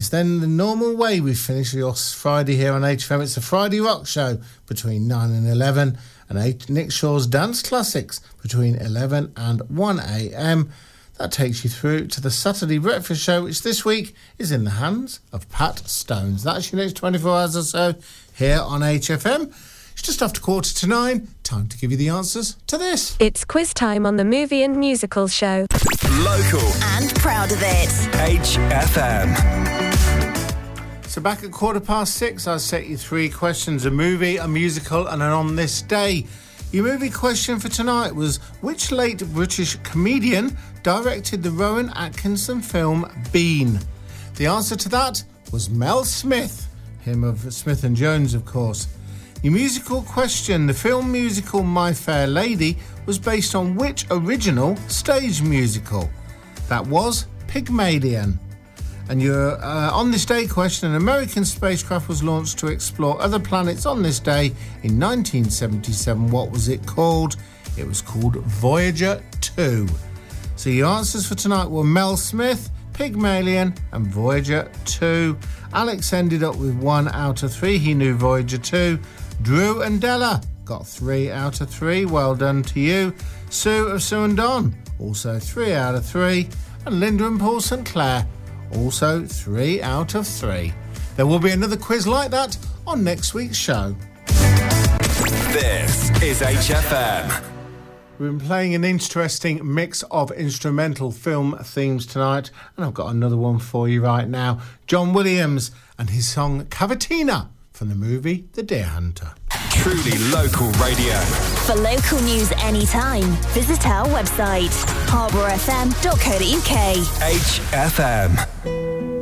It's then the normal way we finish your Friday here on HFM. It's a Friday rock show between 9 and 11, and Nick Shaw's Dance Classics between 11 and 1 a.m. That takes you through to the Saturday Breakfast Show, which this week is in the hands of Pat Stones. That's your next 24 hours or so here on HFM. It's just after 9:15. Time to give you the answers to this. It's quiz time on the Movie and Musical Show. Local. And proud of it. HFM. So back at 6:15, I'll set you 3 questions: a movie, a musical, and an on this day. Your movie question for tonight was, which late British comedian directed the Rowan Atkinson film Bean? The answer to that was Mel Smith, him of Smith and Jones, of course. Your musical question, the film musical My Fair Lady was based on which original stage musical? That was Pygmalion. And your on this day question, an American spacecraft was launched to explore other planets on this day in 1977. What was it called? It was called Voyager 2. So your answers for tonight were Mel Smith, Pygmalion and Voyager 2. Alex ended up with 1 out of 3. He knew Voyager 2. Drew and Della got 3 out of 3. Well done to you. Sue of Sue and Don, also 3 out of 3. And Linda and Paul St Clair, also 3 out of 3. There will be another quiz like that on next week's show. This is HFM. We've been playing an interesting mix of instrumental film themes tonight, and I've got another one for you right now. John Williams and his song Cavatina from the movie The Deer Hunter. Truly local radio. For local news anytime, visit our website, harbourfm.co.uk. HFM.